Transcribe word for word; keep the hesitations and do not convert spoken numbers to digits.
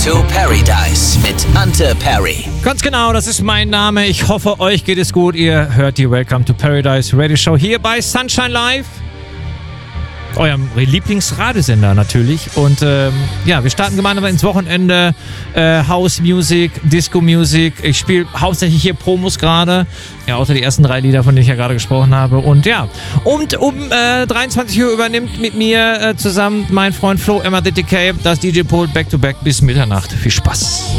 to Paradise mit Ante Perry. Ganz genau, das ist mein Name. Ich hoffe, euch geht es gut. Ihr hört die Welcome to Paradise Radio Show hier bei Sunshine Live. Eurem Lieblingsradiosender natürlich. Und ähm, ja, wir starten gemeinsam ins Wochenende. Äh, House Music, Disco Music. Ich spiele hauptsächlich hier Promos gerade. Ja, außer die ersten drei Lieder, von denen ich ja gerade gesprochen habe. Und ja, und um äh, dreiundzwanzig Uhr übernimmt mit mir äh, zusammen mein Freund Flo Emma D T K das D J-Pult back to back bis Mitternacht. Viel Spaß.